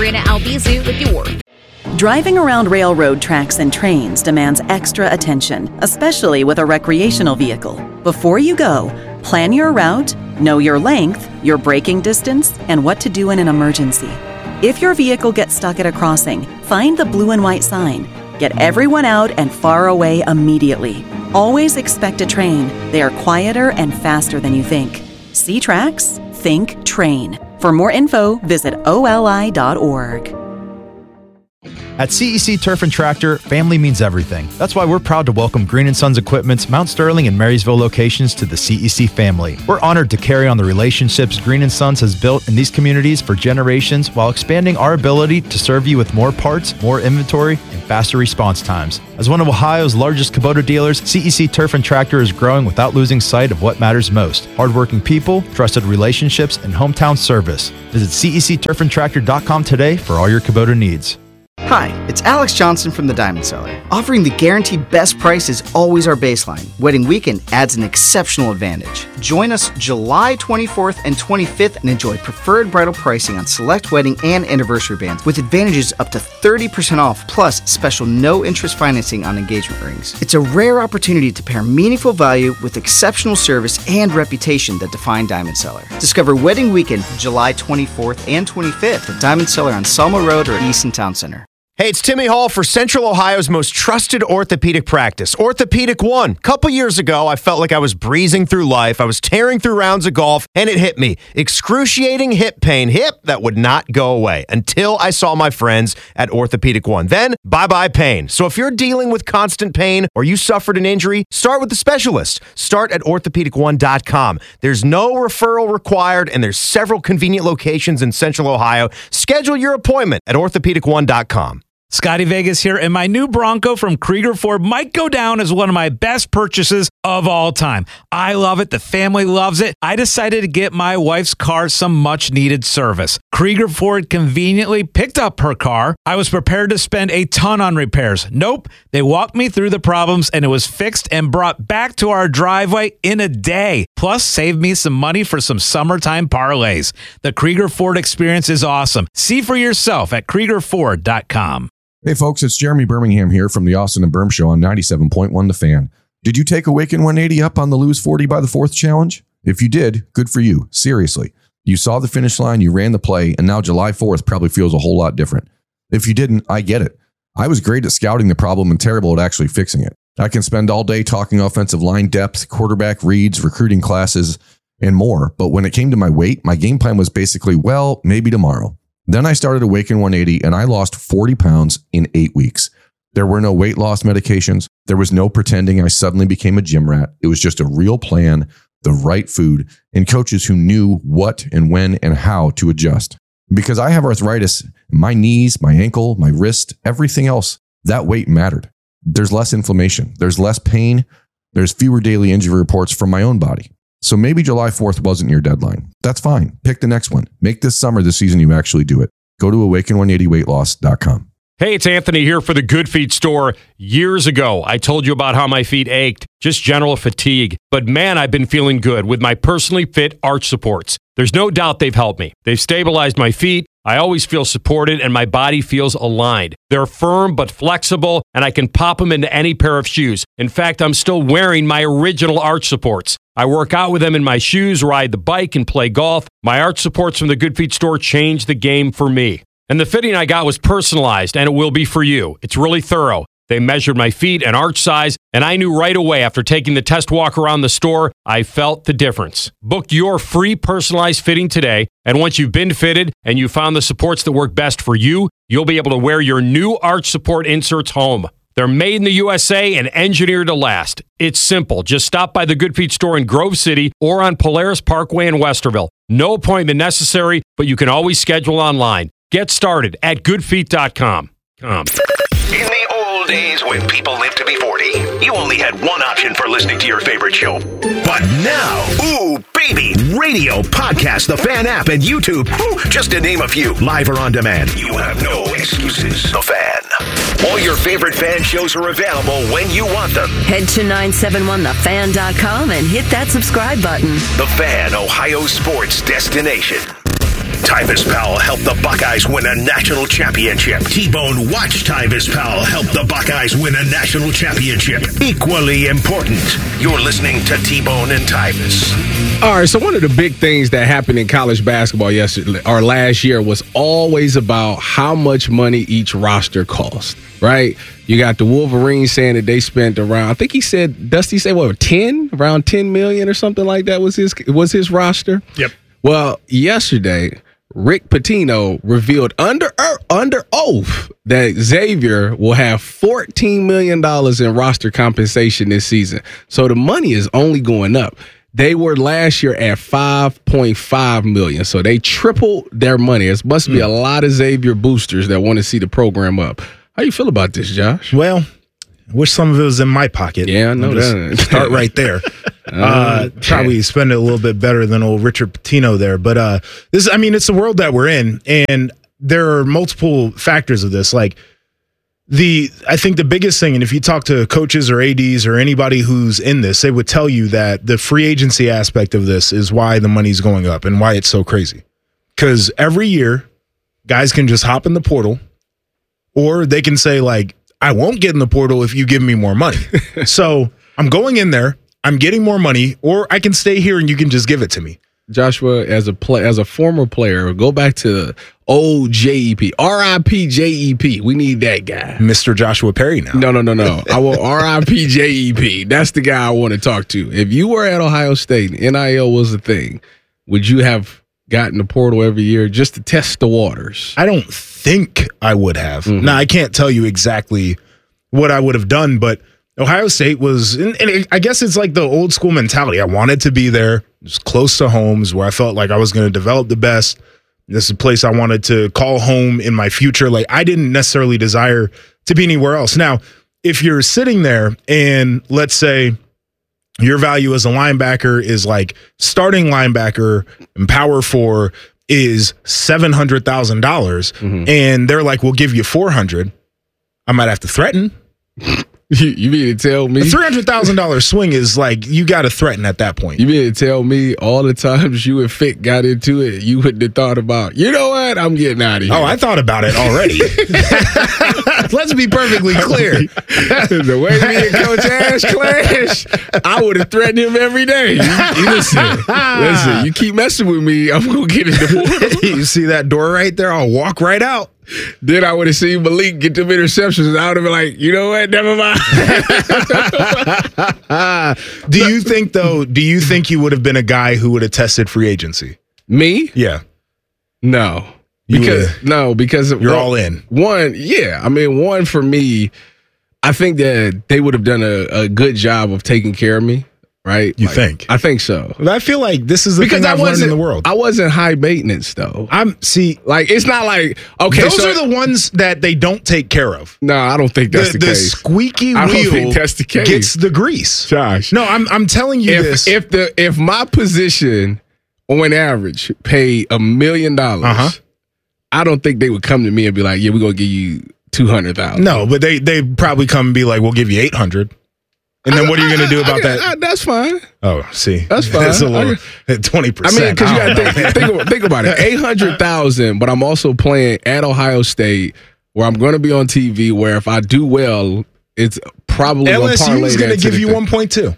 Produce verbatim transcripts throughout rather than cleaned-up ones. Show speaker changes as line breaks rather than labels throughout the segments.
Sabrina Albizu with your
Driving around railroad tracks and trains demands extra attention, especially with a recreational vehicle. Before you go, plan your route, know your length, your braking distance, and what to do in an emergency. If your vehicle gets stuck at a crossing, find the blue and white sign. Get everyone out and far away immediately. Always expect a train. They are quieter and faster than you think. See tracks? Think train. For more info, visit O L I dot org.
At C E C Turf and Tractor, family means everything. That's why we're proud to welcome Green and Sons Equipment's Mount Sterling and Marysville locations to the C E C family. We're honored to carry on the relationships Green and Sons has built in these communities for generations while expanding our ability to serve you with more parts, more inventory, and faster response times. As one of Ohio's largest Kubota dealers, C E C Turf and Tractor is growing without losing sight of what matters most: hardworking people, trusted relationships, and hometown service. Visit C E C turf and tractor dot com today for all your Kubota needs.
Hi, it's Alex Johnson from the Diamond Seller. Offering the guaranteed best price is always our baseline. Wedding weekend adds an exceptional advantage. Join us July twenty-fourth and twenty-fifth and enjoy preferred bridal pricing on select wedding and anniversary bands with advantages up to thirty percent off plus special no-interest financing on engagement rings. It's a rare opportunity to pair meaningful value with exceptional service and reputation that define Diamond Seller. Discover Wedding Weekend July twenty-fourth and twenty-fifth at Diamond Seller on Selma Road or Easton Town Center.
Hey, it's Timmy Hall for Central Ohio's most trusted orthopedic practice, Orthopedic One. A couple years ago, I felt like I was breezing through life. I was tearing through rounds of golf, and it hit me. Excruciating hip pain. Hip that would not go away until I saw my friends at Orthopedic One. Then, bye-bye pain. So if you're dealing with constant pain or you suffered an injury, start with the specialist. Start at orthopedic one dot com. There's no referral required, and there's several convenient locations in Central Ohio. Schedule your appointment at orthopedic one dot com.
Scotty Vegas here, and my new Bronco from Krieger Ford might go down as one of my best purchases of all time. I love it. The family loves it. I decided to get my wife's car some much-needed service. Krieger Ford conveniently picked up her car. I was prepared to spend a ton on repairs. Nope. They walked me through the problems, and it was fixed and brought back to our driveway in a day. Plus, saved me some money for some summertime parlays. The Krieger Ford experience is awesome. See for yourself at krieger ford dot com.
Hey folks, it's Jeremy Birmingham here from the Austin and Berm Show on ninety-seven point one The Fan. Did you take Awaken one eighty up on the Lose forty by the fourth challenge? If you did, good for you. Seriously. You saw the finish line, you ran the play, and now July fourth probably feels a whole lot different. If you didn't, I get it. I was great at scouting the problem and terrible at actually fixing it. I can spend all day talking offensive line depth, quarterback reads, recruiting classes, and more. But when it came to my weight, my game plan was basically, well, maybe tomorrow. Then I started Awaken one eighty and I lost forty pounds in eight weeks. There were no weight loss medications. There was no pretending I suddenly became a gym rat. It was just a real plan, the right food, and coaches who knew what and when and how to adjust. Because I have arthritis, my knees, my ankle, my wrist, everything else, that weight mattered. There's less inflammation. There's less pain. There's fewer daily injury reports from my own body. So maybe July fourth wasn't your deadline. That's fine. Pick the next one. Make this summer the season you actually do it. Go to awaken one eighty weight loss dot com.
Hey, it's Anthony here for the Good Feet store. Years ago, I told you about how my feet ached, just general fatigue. But man, I've been feeling good with my personally fit arch supports. There's no doubt they've helped me. They've stabilized my feet. I always feel supported and my body feels aligned. They're firm but flexible, and I can pop them into any pair of shoes. In fact, I'm still wearing my original arch supports. I work out with them in my shoes, ride the bike, and play golf. My arch supports from the Good Feet store changed the game for me. And the fitting I got was personalized, and it will be for you. It's really thorough. They measured my feet and arch size, and I knew right away after taking the test walk around the store, I felt the difference. Book your free personalized fitting today, and once you've been fitted and you found the supports that work best for you, you'll be able to wear your new arch support inserts home. They're made in the U S A and engineered to last. It's simple. Just stop by the Good Feet store in Grove City or on Polaris Parkway in Westerville. No appointment necessary, but you can always schedule online. Get started at good feet dot com. Com.
In the old days when people lived to be forty, you only had one option for listening to your favorite show. But now, ooh, baby, radio, podcast, the Fan app, and YouTube, ooh, just to name a few, live or on demand. You have no excuses. The Fan. All your favorite Fan shows are available when you want them.
Head to nine seven one the fan dot com and hit that subscribe button.
The Fan, Ohio sports destination. Tyvis Powell helped the Buckeyes win a national championship. T-Bone watched Tyvis Powell help the Buckeyes win a national championship. Equally important, you're listening to T-Bone and Tyvis.
All right, so one of the big things that happened in college basketball yesterday or last year was always about how much money each roster cost, right? You got the Wolverines saying that they spent around, I think he said, Dusty said, what, ten? Around ten million or something like that was his was his roster?
Yep.
Well, yesterday, Rick Pitino revealed under under oath that Xavier will have fourteen million dollars in roster compensation this season. So the money is only going up. They were last year at five point five million dollars, so they tripled their money. It must be mm. a lot of Xavier boosters that want to see the program up. How you feel about this, Josh?
Well, I wish some of it was in my pocket.
Yeah, I know that.
Start right there. Uh, probably spend it a little bit better than old Richard Pitino there. But uh, this, I mean, it's the world that we're in, and there are multiple factors of this. Like the, I think the biggest thing, and if you talk to coaches or A Ds or anybody who's in this, they would tell you that the free agency aspect of this is why the money's going up and why it's so crazy. Because every year, guys can just hop in the portal, or they can say like, I won't get in the portal if you give me more money. So I'm going in there, I'm getting more money, or I can stay here and you can just give it to me.
Joshua, as a play, as a former player, go back to old J E P, R I P J E P. We need that guy,
Mister Joshua Perry. Now,
no, no, no, no. I will R I P J E P. That's the guy I want to talk to. If you were at Ohio State, and N I L was a thing, would you have gotten the portal every year just to test the waters?
I don't think I would have.
Mm-hmm.
Now, I can't tell you exactly what I would have done, but Ohio State was, and, and it, I guess it's like the old school mentality. I wanted to be there, just close to homes, where I felt like I was going to develop the best. This is a place I wanted to call home in my future. Like, I didn't necessarily desire to be anywhere else. Now, if you're sitting there and let's say your value as a linebacker is like starting linebacker and power four is seven hundred thousand dollars, mm-hmm. and they're like, we'll give you four hundred thousand dollars, I might have to threaten.
You, you mean to tell me?
A three hundred thousand dollars swing is like, you got to threaten at that point.
You mean to tell me all the times you and Fick got into it, you wouldn't have thought about, you know what, I'm getting out of here.
Oh, I thought about it already. Let's be perfectly clear.
The way me and Coach Ash clash, I would have threatened him every day. You, you listen, listen, you keep messing with me, I'm going to get in the portal.
You see that door right there? I'll walk right out.
Then I would have seen Malik get them interceptions, and I would have been like, you know what, never mind.
Do you think, though, do you think you would have been a guy who would have tested free agency?
Me?
Yeah.
No. Because no, because
you're well, all in.
One, yeah. I mean, one for me, I think that they would have done a, a good job of taking care of me. Right?
You
like,
think?
I think so.
Well, I feel like this is the
because
thing
I
I've learned in the world.
I wasn't high maintenance though.
I'm see,
like it's not like okay.
Those
so,
are the ones that they don't take care of.
No, I don't think that's the,
the,
the
case. The squeaky
I
wheel
don't think that's the case.
Gets the grease.
Josh.
No, I'm I'm telling you
if,
this.
If the if my position on average paid a million dollars,
uh-huh.
I don't think they would come to me and be like, "Yeah, we're gonna give you two hundred thousand."
No, but they they probably come and be like, "We'll give you eight hundred." And then what are you going to do about I, I,
that? I, that's fine.
Oh, see.
That's fine.
That's a little, twenty percent.
I mean, because you got to think, think, about, think about it. eight hundred thousand, but I'm also playing at Ohio State where I'm going to be on T V where if I do well, it's probably
L S U is going to give you
thing.
one point two.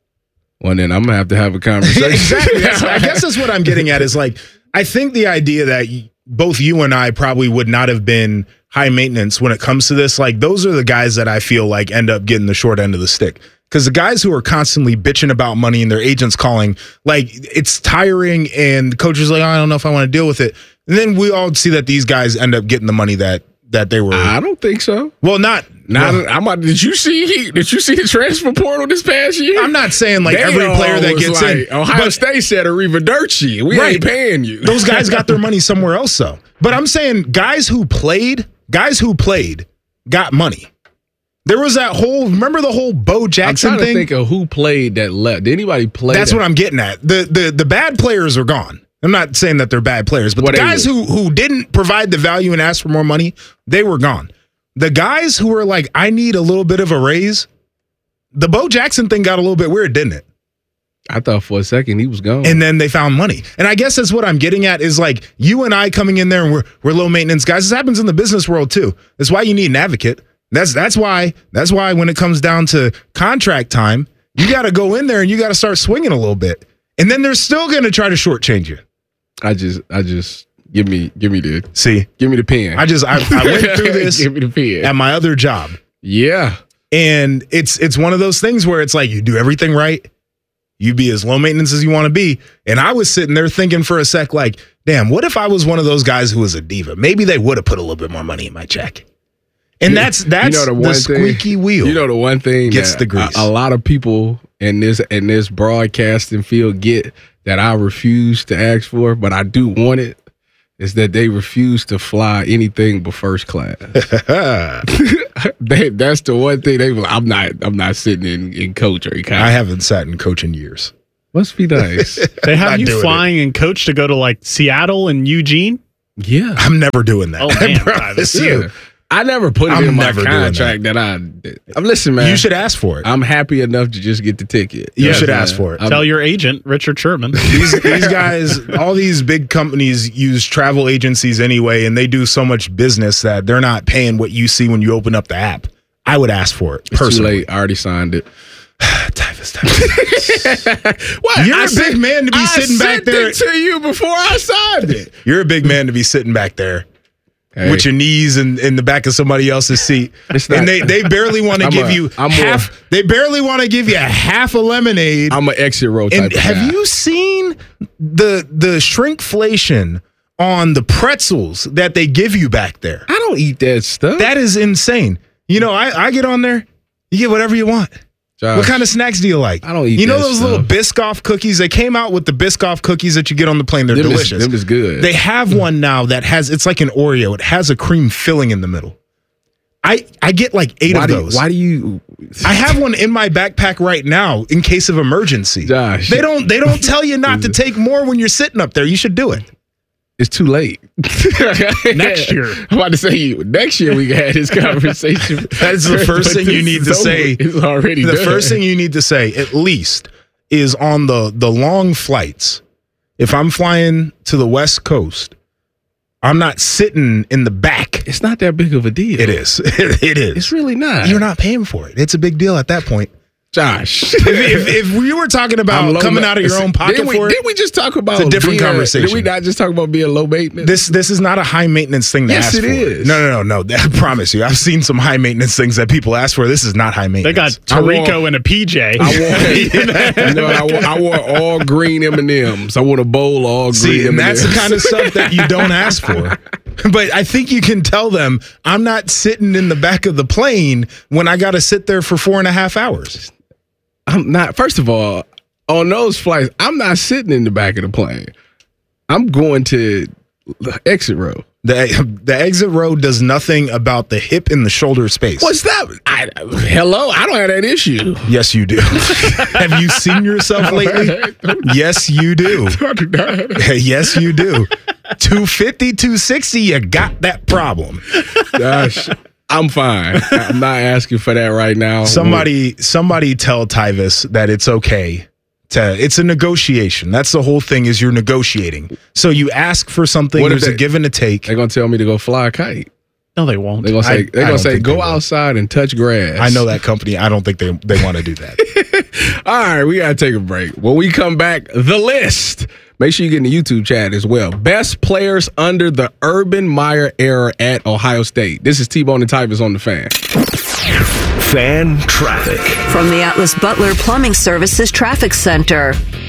Well, then I'm going to have to have a conversation.
Exactly. That's what, I guess that's what I'm getting at is like, I think the idea that both you and I probably would not have been high maintenance when it comes to this, like those are the guys that I feel like end up getting the short end of the stick. Because the guys who are constantly bitching about money and their agents calling, like it's tiring and the coach is like, oh, I don't know if I want to deal with it. And then we all see that these guys end up getting the money that that they were.
I don't think so.
Well, not.
Not,
well,
I'm not, did you see? Did you see the transfer portal this past year?
I'm not saying like they every player that gets
like,
in.
Ohio State said Arriva Dirty. We
right.
ain't paying you.
Those guys got their money somewhere else, though. But I'm saying guys who played, guys who played, got money. There was that whole. Remember the whole Bo Jackson
I'm trying
thing?
to think of who played that left. Did anybody play?
That's
that?
what I'm getting at. The the the bad players are gone. I'm not saying that they're bad players, but
what
the guys who who didn't provide the value and asked for more money, they were gone. The guys who were like, I need a little bit of a raise, the Bo Jackson thing got a little bit weird, didn't it?
I thought for a second he was gone.
And then they found money. And I guess that's what I'm getting at is like you and I coming in there and we're we're low maintenance guys. This happens in the business world too. That's why you need an advocate. That's that's why that's why when it comes down to contract time, you got to go in there and you got to start swinging a little bit. And then they're still going to try to shortchange you.
I just I just give me give me the
see
give me the pen.
I just I, I went through this
give me the pen.
at my other job.
Yeah.
And it's it's one of those things where it's like you do everything right. You be as low maintenance as you want to be. And I was sitting there thinking for a sec, like, damn, what if I was one of those guys who was a diva? Maybe they would have put a little bit more money in my check. And yeah. that's that's you know the, one the squeaky
thing,
wheel.
You know the one thing
gets
that
the grease.
A, a lot of people in this in this broadcasting field get that I refuse to ask for, but I do want it, is that they refuse to fly anything but first class. they, that's the one thing they. I'm not. I'm not sitting in, in coach or economy.
I haven't sat in coach in years.
Must be nice.
They have you flying in coach to go to like Seattle and Eugene.
Yeah,
I'm never doing that.
Oh man,
I promise you.
Yeah. I never put it
I'm
in my
never
contract that. that I. I'm listen, man.
You should ask for it.
I'm happy enough to just get the ticket.
You
That's
should
man.
ask for it.
I'm, Tell your agent, Richard Sherman.
These, these guys, all these big companies use travel agencies anyway, and they do so much business that they're not paying what you see when you open up the app. I would ask for it
it's
personally.
Too late. I already signed it.
Typhus, Typhus. What? You're I a big said, man to be
I
sitting back there.
I sent it to you before I signed it.
You're a big man to be sitting back there.
Hey.
With your knees in, in the back of somebody else's seat. Not, and they, they barely want to give a, you I'm half more, they barely want to give you a half a lemonade.
I'm an exit row type
and
of
have
guy.
you seen the the shrinkflation on the pretzels that they give you back there?
I don't eat that stuff.
That is insane. You know, I, I get on there, you get whatever you want. Josh, what kind of snacks do you like?
I don't eat
You know
that
those
stuff.
little Biscoff cookies? They came out with the Biscoff cookies that you get on the plane. They're
them
delicious.
Is, them is good.
They have one now that has, it's like an Oreo. It has a cream filling in the middle. I, I get like eight
why
of
do,
those.
Why do you?
I have one in my backpack right now in case of emergency.
Josh,
they don't they don't tell you not to take more when you're sitting up there. You should do it.
It's too late.
Next year.
I'm about to say, next year we can have this conversation.
That is the first thing you need to say.
It's already
The
done.
first thing you need to say, at least, is on the, the long flights. If I'm flying to the West Coast, I'm not sitting in the back.
It's not that big of a deal.
It is. It is.
It's really not.
You're not paying for it. It's a big deal at that point.
Josh,
if, if, if you were talking about coming ma- out of your own pocket
didn't we,
for it,
didn't we just talk about
it's a different
being,
conversation.
Did we not just talk about being low maintenance?
This this is not a high maintenance thing to
yes,
ask
it
for.
is.
No, no, no, no. I promise you. I've seen some high maintenance things that people ask for. This is not high maintenance.
They got Tarico and a P J.
I want, no, I want, I want all green M and M's. I want a bowl of all
See,
green
and
M and M's.
that's the kind of stuff that you don't ask for. But I think you can tell them, I'm not sitting in the back of the plane when I got to sit there for four and a half hours.
I'm not. First of all, on those flights, I'm not sitting in the back of the plane. I'm going to the exit row.
The the exit row does nothing about the hip and the shoulder space.
What's that? I, hello, I don't have that issue.
Yes, you do. Have you seen yourself lately? Yes, you do. Yes, you do. two fifty, two sixty, you got that problem.
Gosh. I'm fine. I'm not asking for that right now.
Somebody, somebody tell Tyvis that it's okay. To, it's a negotiation. That's the whole thing. Is you're negotiating. So you ask for something.
What if
there's
they-
a give and a take.
They're gonna tell me to go fly a kite.
No, they won't.
They're gonna say
I-
they're
I
gonna
don't
say
think
go
they will.
outside and touch grass.
I know that company. I don't think they they want to do that.
All right, we gotta take a break. When we come back, the list. Make sure you get in the YouTube chat as well. Best players under the Urban Meyer era at Ohio State. This is T-Bone and Tyvis on the Fan.
Fan traffic
From the Atlas Butler Plumbing Services Traffic Center.